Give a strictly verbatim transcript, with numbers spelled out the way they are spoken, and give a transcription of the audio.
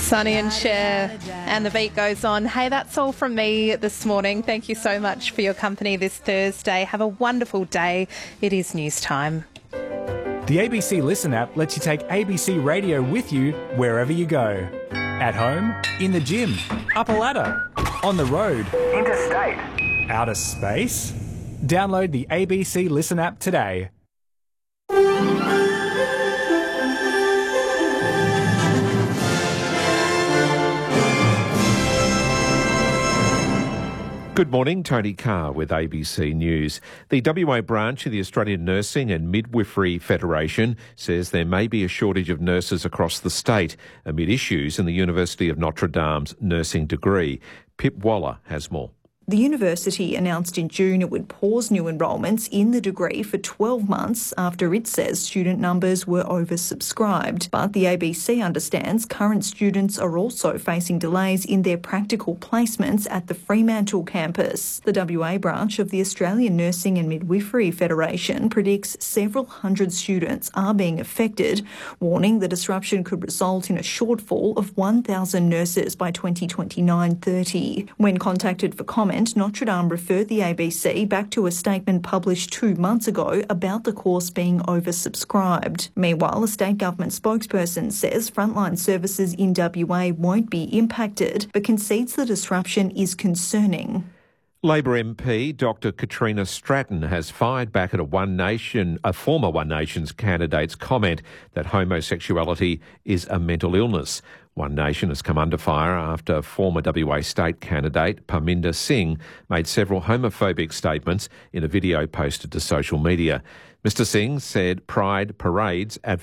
Sonny and Cher, and the beat goes on. Hey, that's all from me this morning. Thank you so much for your company this Thursday. Have a wonderful day. It is news time. The A B C Listen app lets you take A B C Radio with you wherever you go. At home, in the gym, up a ladder, on the road, interstate, outer space. Download the A B C Listen app today. Good morning, Tony Carr with A B C News. The W A branch of the Australian Nursing and Midwifery Federation says there may be a shortage of nurses across the state amid issues in the University of Notre Dame's nursing degree. Pip Waller has more. The university announced in June it would pause new enrolments in the degree for twelve months after it says student numbers were oversubscribed. But the A B C understands current students are also facing delays in their practical placements at the Fremantle campus. The W A branch of the Australian Nursing and Midwifery Federation predicts several hundred students are being affected, warning the disruption could result in a shortfall of one thousand nurses by twenty twenty-nine thirty. When contacted for comment, Notre Dame referred the A B C back to a statement published two months ago about the course being oversubscribed. Meanwhile, a state government spokesperson says frontline services in W A won't be impacted, but concedes the disruption is concerning. Labor M P Doctor Katrina Stratton has fired back at a One Nation, a former One Nation's candidate's comment that homosexuality is a mental illness. One Nation has come under fire after former W A state candidate Parminder Singh made several homophobic statements in a video posted to social media. Mister Singh said pride parades